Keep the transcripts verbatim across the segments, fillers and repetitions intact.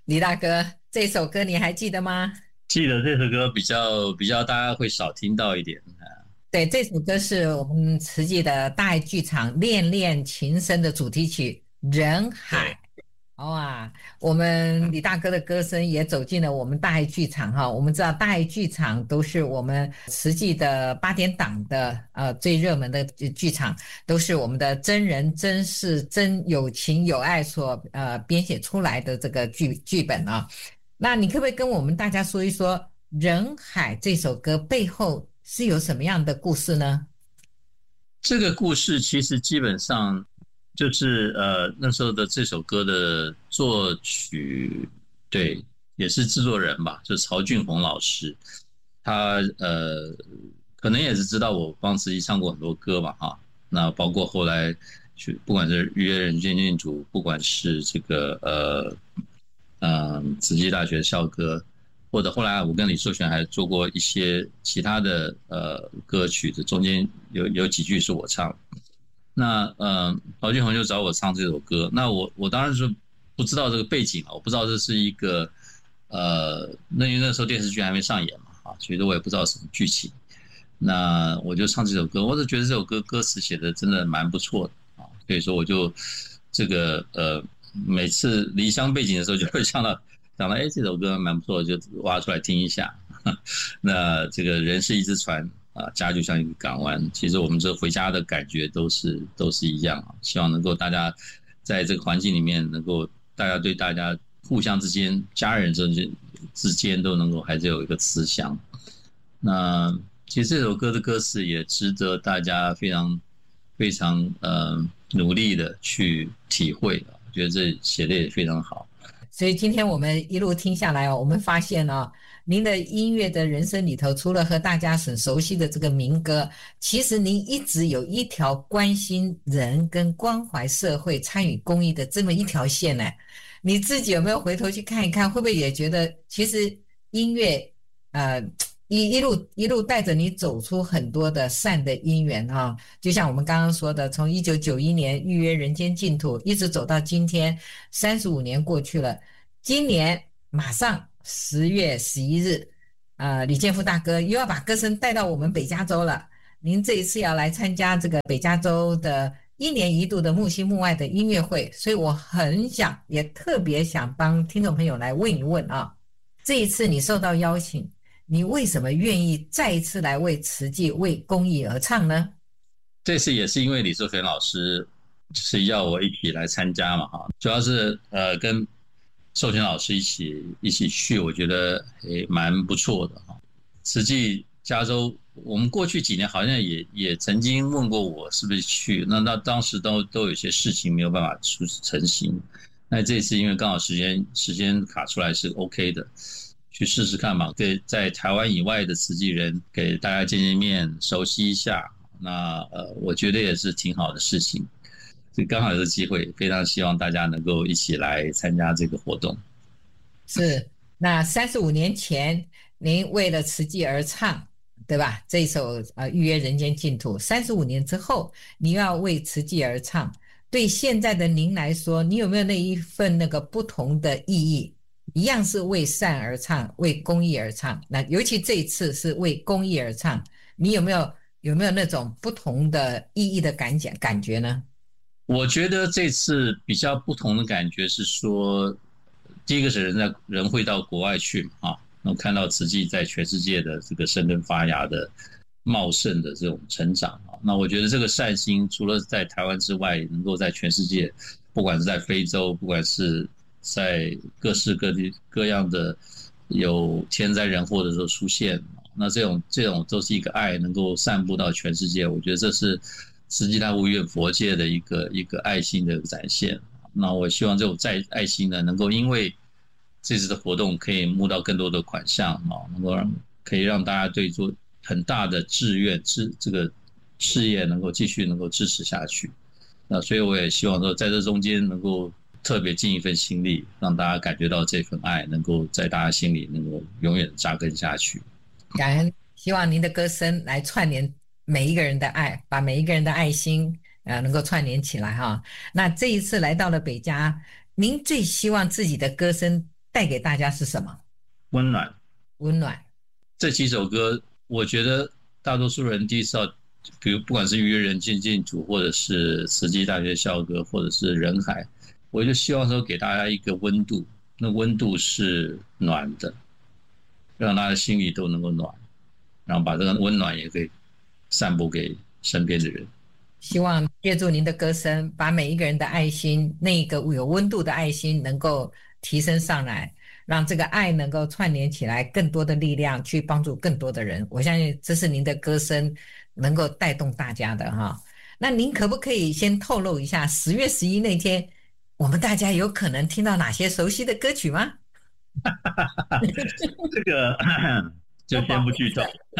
李大哥，这首歌你还记得吗？ 记得这首歌比较比较大家会少听到一点。 对，这首歌是我们慈济的大爱剧场《恋恋情深》的主题曲《人海》。 对哇，我们李大哥的歌声也走进了我们大爱剧场哈。我们知道大爱剧场都是我们慈济的八点档的呃最热门的剧场，都是我们的真人真事真有情有爱所呃编写出来的这个剧剧本啊。那你可不可以跟我们大家说一说《人海》这首歌背后是有什么样的故事呢？ 这个故事其实基本上就是呃那时候的这首歌的作曲，对，也是制作人吧，就是曹俊宏老师。他呃可能也是知道我帮慈禧唱过很多歌嘛哈，那包括后来去不管是预约人间净土，不管是这个呃嗯慈济大学校歌，或者后来我跟李寿全还做过一些其他的呃歌曲，这中间有有几句是我唱的。那呃，曹俊宏就找我唱这首歌，那我我当然是不知道这个背景了，我不知道这是一个呃，那因为那时候电视剧还没上演嘛，啊，其实我也不知道什么剧情。那我就唱这首歌，我是觉得这首歌歌词写的真的蛮不错的啊，所以说我就这个呃，每次离乡背景的时候就会想到想到，哎，这首歌蛮不错的，就挖出来听一下。那这个人是一只船啊，家就像一个港湾。其实我们这回家的感觉都是都是一样啊。希望能够大家在这个环境里面，能够大家对大家互相之间、家人之间之间都能够还是有一个慈祥。那其实这首歌的歌词也值得大家非常非常呃努力的去体会啊。我觉得这写的也非常好。 所以今天我们一路听下来哦，我们发现哦，您的音乐的人生里头，除了和大家很熟悉的这个民歌，其实您一直有一条关心人跟关怀社会、参与公益的这么一条线呢。你自己有没有回头去看一看，会不会也觉得其实音乐呃一一路一路带着你走出很多的善的因缘啊？就像我们刚刚说的，从一九九一年预约人间净土，一直走到今天，三十五年过去了。今年马上十月十一日，呃，李建富大哥又要把歌声带到我们北加州了。您这一次要来参加这个北加州的一年一度的木心木外的音乐会，所以我很想，也特别想帮听众朋友来问一问啊，这一次你受到邀请，你为什么愿意再一次来为慈济、为公益而唱呢？ 这次也是因为李寿全老师是要我一起来参加嘛，哈，主要是呃跟寿全老师一起一起去，我觉得也蛮不错的哈。实际加州，我们过去几年好像也也曾经问过我是不是去，那那当时都都有些事情没有办法出成型。那这次因为刚好时间时间卡出来是 OK 的，去试试看嘛，对，在台湾以外的慈济人给大家见见面，熟悉一下。那呃，我觉得也是挺好的事情，所以刚好有个机会，非常希望大家能够一起来参加这个活动。 是，那三十五年前，您为了慈济而唱，对吧？这一首呃预约人间净土，三十五年之后，你又要为慈济而唱，对现在的您来说，你有没有那一份那个不同的意义？一样是为善而唱，为公益而唱。那尤其这一次是为公益而唱，你有没有有没有那种不同的意义的感觉感觉呢？ 我觉得这次比较不同的感觉是说，第一个是人在人会到国外去嘛，啊，能看到慈济在全世界的这个生根发芽的茂盛的这种成长啊。那我觉得这个善心除了在台湾之外，能够在全世界，不管是在非洲，不管是在各式各地各样的有天灾人祸的时候出现，那这种这种都是一个爱能够散布到全世界，我觉得这是慈济大护院佛界的一个一个爱心的展现。那我希望这种在爱心呢，能够因为这次的活动可以募到更多的款项啊，能够让可以让大家对做很大的志愿支这个事业能够继续能够支持下去。那所以我也希望说，在这中间能够特别尽一份心力，让大家感觉到这份爱能够在大家心里能够永远扎根下去。 感恩，希望您的歌声来串联每一个人的爱，把每一个人的爱心呃能够串联起来哈。那这一次来到了北加，您最希望自己的歌声带给大家是什么？ 温暖。 温暖。 这几首歌，我觉得大多数人第一次要，比如不管是《约人进净土》，或者是慈济大学校歌，或者是人海，我就希望说给大家一个温度，那温度是暖的，让大家心里都能够暖，然后把这个温暖也可以散播给身边的人。 希望借助您的歌声，把每一个人的爱心，那个有温度的爱心能够提升上来，让这个爱能够串联起来，更多的力量去帮助更多的人。我相信这是您的歌声能够带动大家的哈。那您可不可以先透露一下十月十一那天我们大家有可能听到哪些熟悉的歌曲吗？ 这个就先不剧透。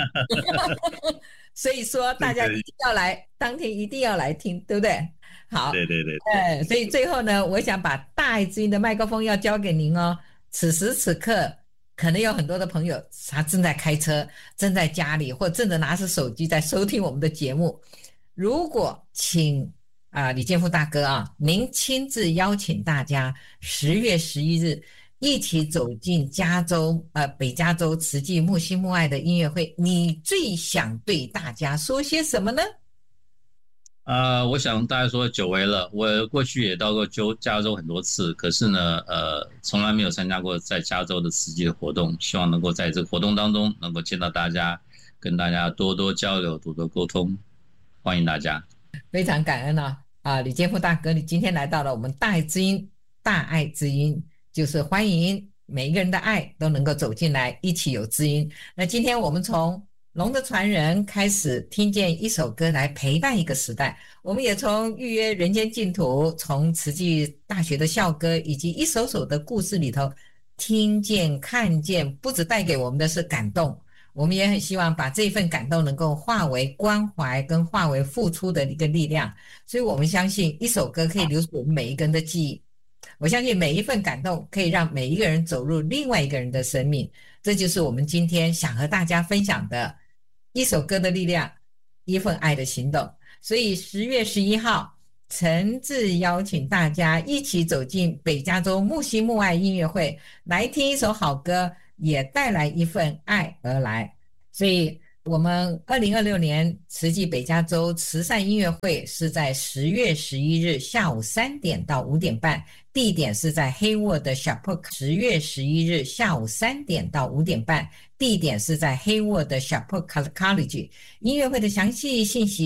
所以说大家一定要来，这个、当天一定要来听，对不对？好， 对对对， 对，所以最后呢，我想把大爱之音的麦克风要交给您哦。此时此刻，可能有很多的朋友他正在开车，正在家里，或正在拿着手机在收听我们的节目。如果请啊、呃、李建富大哥啊，您亲自邀请大家十月十一日一起走进加州呃北加州慈济木心木爱的音乐会，你最想对大家说些什么呢？ 呃，我想大家说久违了，我过去也到过加州很多次，可是呢，呃，从来没有参加过在加州的慈济的活动，希望能够在这个活动当中能够见到大家，跟大家多多交流，多多沟通，欢迎大家。 非常感恩啊！啊，李建富大哥，你今天来到了我们大爱之音，大爱之音就是欢迎每一个人的爱都能够走进来，一起有知音。那今天我们从龙的传人开始听见一首歌来陪伴一个时代，我们也从预约人间净土，从慈济大学的校歌以及一首首的故事里头听见看见，不只带给我们的是感动，我们也很希望把这份感动能够化为关怀跟化为付出的一个力量。所以我们相信一首歌可以留住我们每一个人的记忆，我相信每一份感动可以让每一个人走入另外一个人的生命，这就是我们今天想和大家分享的一首歌的力量，一份爱的行动。所以十月十一号诚挚邀请大家一起走进北加州木心木爱音乐会，来听一首好歌，也带来一份爱而来。所以我们二零二六年慈济北加州慈善音乐会是在十月十一日下午三点到五点半，地点是在黑沃的 Chapel。 十月十一日下午三点到五点半，地点是在黑沃的 Chapel College。 音乐会的详细信息